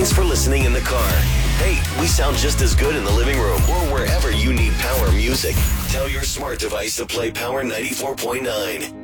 Thanks for listening in the car. Hey, we sound just as good in the living room or wherever you need power music. Tell your smart device to play Power 94.9.